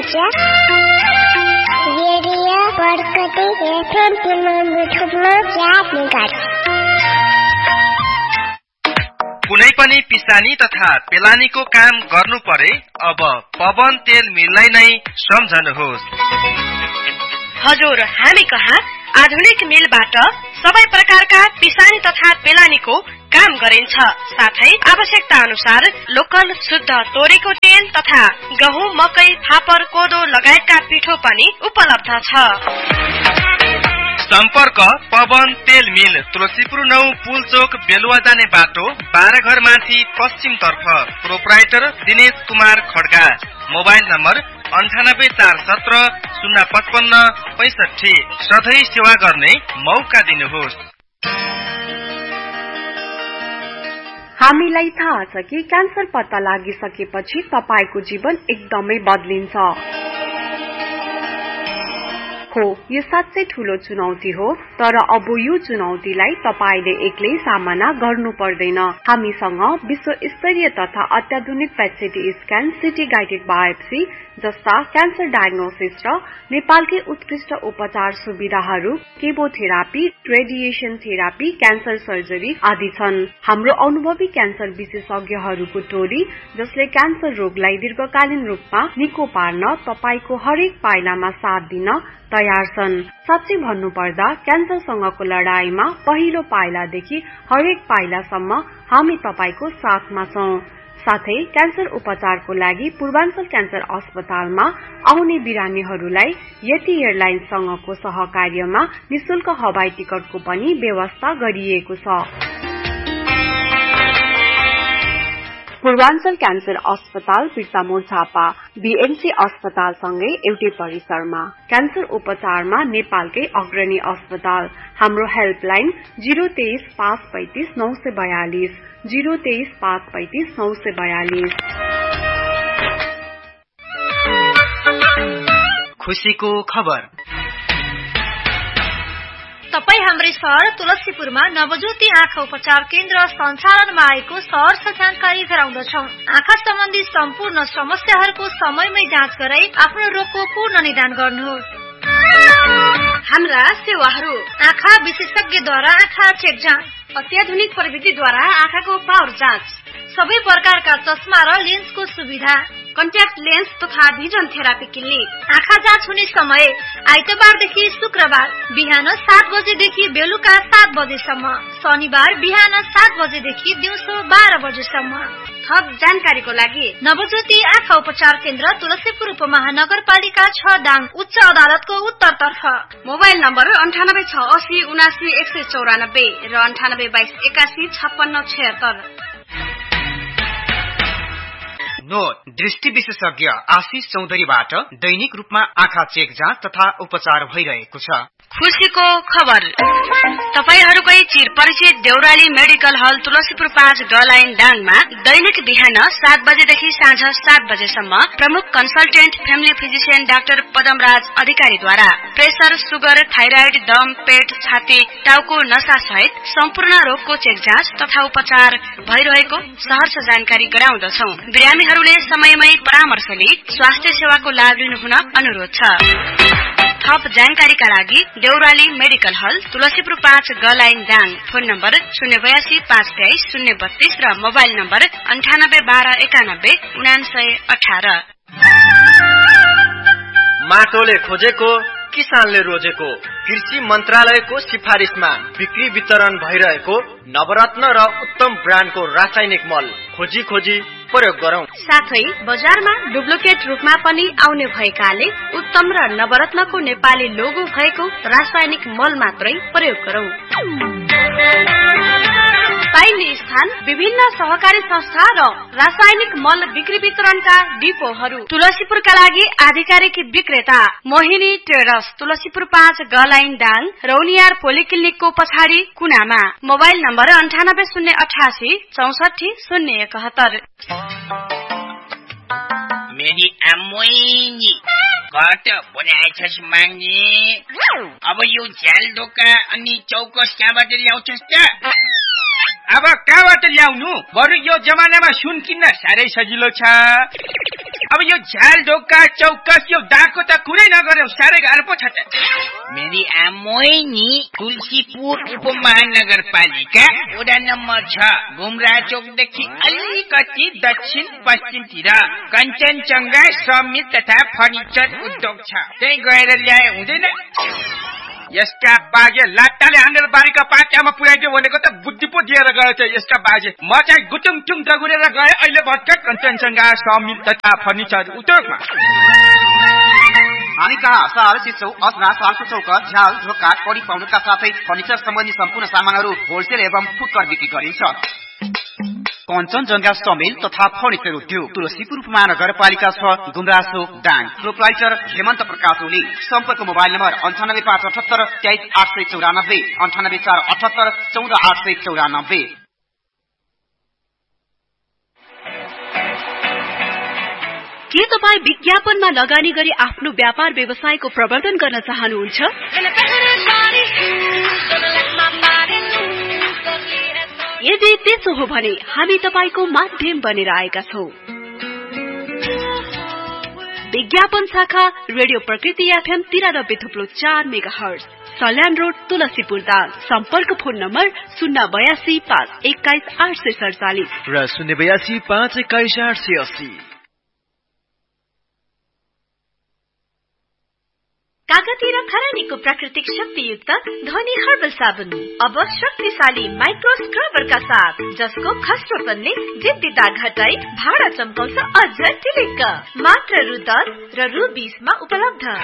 क्या radio Barkati FM युट्युबमा chat निकाल्नु। कुनै पनि पिसानी तथा पेलानीको काम गर्नु परे अब पवन तेल मिललाई नै सम्झनुहोस्। हजुर, हामी कहाँ आधुनिक मिलबाट सबै प्रकारका पिसानी तथा पेलानीको काम गरिन्छ। साथै आवश्यकता अनुसार लोकल शुद्ध तोरीको तेल तथा गहुँ, मकै, फापर, कोदो लगायतका पिठो पनि उपलब्ध छ। सम्पर्क पवन तेल मिल, तुलसीपुर 9 पुल चोक, बेलुवा जाने बाटो, 12 घर माथि पश्चिम तर्फ। Proprietor Dinesh Kumar Kharga. Mobile number 984170 055 65। सधैँ सेवा गर्ने मौका दिनुहोस्। हामीलाई थाहा छ कि क्यान्सर पत्ता लागिसकेपछि तपाईको जीवन एकदमै बदलिन्छ। हो, यो साँच्चै ठूलो चुनौती हो, तर अब यो चुनौतीलाई तपाईले एक्लै सामना गर्नु पर्दैन। हामीसँग विश्व स्तरीय तथा अत्याधुनिक पेट स्क्यान, सिटी गाइडेड बायोप्सी जस्ता क्यान्सर डायग्नोसिस र नेपालकै उत्कृष्ट उपचार सुविधाहरू, chemotherapy, radiation therapy, cancer surgery आदि छन्। हाम्रो अनुभवी क्यान्सर विशेषज्ञहरूको टोली जसले क्यान्सर रोगलाई दीर्घकालीन रूपमा निको पार्न तपाईको हरेक पाइलामा साथ दिन तयार छन्। साँच्चै भन्नुपर्दा क्यान्सरसँगको लडाईमा पहिलो पाइलादेखि हरेक पाइलासम्म हामी तपाईको साथमा छौं। साथै क्यान्सर उपचारको लागि पूर्वाञ्चल क्यान्सर अस्पतालमा आउने बिरामीहरूलाई यति एयरलाइन्ससँगको सहकार्यमा निशुल्क हवाई टिकटको पनि व्यवस्था गरिएको छ। पूर्वाञ्चल क्यान्सर अस्पताल बिर्तामोड झापा, बीएमसी अस्पतालसँगै एउटै परिसरमा। क्यान्सर उपचारमा नेपालकै अग्रणी अस्पताल। हाम्रो हेल्पलाइन 023 535 942 023 535 942। खुशीको खबर। तपाई हाम्रै शहर तुलसीपुरमा नवज्योति आँखा उपचार केन्द्र सञ्चालनमा आएको सहर जानकारी गराउँदछौ। आँखा सम्बन्धी सम्पूर्ण समस्याहरूको समयमै जाँच गराई आफ्नो रोगको पूर्ण निदान गर्नुहोस्। हाम्रा सेवाहरू: आँखा विशेषज्ञद्वारा आँखा चेक जाँच, अत्याधुनिक प्रविधिद्वारा आँखाको पावर जाँच, सबै प्रकारका चस्मा र लेन्सको सुविधा, कन्ट्याक्ट लेन्स तथा भिजन थेरापी क्लिनिक। आँखा जाँच हुने समय आइतबारदेखि शुक्रबार बिहान 7 बजेदेखि बेलुका 7 बजेसम्म, शनिबार बिहान 7 बजेदेखि दिउँसो 12 बजेसम्म। थप जानकारीको लागि नवज्योति आँखा उपचार केन्द्र तुलसीपुर उपमहानगरपालिका 6 दाङ, उच्च अदालतको उत्तरतर्फ। मोबाइल नम्बर 9868 79 194 र 9822 81 56 76। नोट: दृष्टि विशेषज्ञ आशिष चौधरीबाट दैनिक रूपमा आँखा चेक जाँच तथा उपचार भइरहेको छ। खुशीको खबर। तपाईहरुकै चिर परिचित देउराली मेडिकल हल तुलसीपुर 5 ग लाइन दाङमा दैनिक बिहान 7 बजेदेखि साँझ 7 बजेसम्म प्रमुख consultant family physician doctor Padamraj अधिकारीद्वारा प्रेसर, सुगर, थाइराइड, दम, पेट, छाती, टाउको नसा सहित सम्पूर्ण रोगको चेक जाँच तथा उपचार भइरहेको सहर्ष जानकारी गराउँदछौ। बिरामीहरूले समयमै परामर्श लिई स्वास्थ्य सेवाको लाभ लिनुहुन अनुरोध छ। थप जानकारीका लागि देउराली मेडिकल हल तुलसीपुर 5 ग लाइन दाङ। फोन नम्बर 082 523 032 र मोबाइल नम्बर 98 12 91 99 18। माटोले खोजेको, किसानले रोजेको। कृषि मन्त्रालयको सिफारिसमा बिक्री वितरण भइरहेको नवरत्न र उत्तम ब्रान्डको रासायनिक मल खोजी प्रयोग गरौं। साथै बजारमा डुप्लिकेट रूपमा पनि आउने भएकाले उत्तम र नवरत्नको नेपाली लोगो भएको रासायनिक मल मात्रै प्रयोग गरौं। पाइने स्थान विभिन्न सहकारी संस्था र रासायनिक मल बिक्री वितरणका डिपोहरू। तुलसीपुरका लागि आधिकारिक विक्रेता मोहिनी ट्रेडर्स, तुलसीपुर 5 ग लाइन दाङ, रौनियार पोलिक्लिनिकको पछाडि कुनामा। Mobile number 9808 64 071। मेरी अम्मोइनी कट बनाएछस् माग्ने? अब यो झ्याल ढोका अनि चौकस कहाँबाट ल्याउँछस् त? अब कहाँबाट ल्याउनु? बरु यो जमानामा सुन किन्न साह्रै सजिलो छ। अब यो झ्याल ढोका चौकस यो डाको त कुरै नगर्यो साह्रै गाह्रो पो छ त। मेरी आमै नि तुलसीपुर उपमहानगरपालिका वडा नम्बर 6 घुमरा चौकदेखि अलिकति दक्षिण पश्चिमतिर कञ्चनजङ्घा समित तथा फर्निचर उद्योग छ। त्यही गएर ल्याए हुँदैन? यसका बाजे लाट्टाले हानेर बारीका पाट्यामा पुर्याइदियो भनेको त बुद्धि पो दिएर गएछ यसका बाजे। म चाहिँ गुटुङ दगुरेर गए अहिले भर्खर कञ्चनजङ्घा समित तथा फर्निचर उद्योगमा। हामी कहाँ सहर चिसो असना सालको चौक झ्याल ढोका कडी पाउनुका साथै फर्निचर सम्बन्धी सम्पूर्ण सामानहरू होलसेल एवं फुटकर बिक्री गरिन्छ। कञ्चनजङ्घा समेल तथा फर्निचर उद्योग तुलसीपुर उपमहानगरपालिका 6 गुमरासो डाङ। प्रोप्राइटर हेमन्त प्रकाश ओली। सम्पर्क मोबाइल नम्बर 98578 23894 98478 14894। के तपाईँ विज्ञापनमा लगानी गरी आफ्नो व्यापार व्यवसायको प्रवर्धन गर्न चाहनुहुन्छ? यदि त्यसो हो भने हामी तपाईको माध्यम बनेर आएका छौं। विज्ञापन शाखा रेडियो प्रकृति FM 93.4 megahertz, Salyan road, Tulsipur Dang. सम्पर्क फोन नम्बर 082 5 21 847 र 082 5 21 880। कागती र खरानीको प्राकृतिक शक्तियुक्त धनी हर्बल साबुन अब शक्तिशाली माइक्रो स्क्रबरका साथ, जसको खस्रोपनले जिद्दी दाग हटाई भाडा चम्काउँछ अझ टिलिक्क। मात्र रु 10 र रु 20 मा उपलब्ध।